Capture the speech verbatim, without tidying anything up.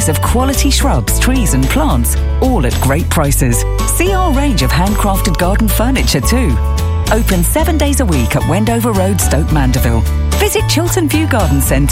varieties of quality shrubs, trees and plants, all at great prices. See our range of handcrafted garden furniture too. Open seven days a week at Wendover Road, Stoke Mandeville. Visit Chiltern View Garden Centre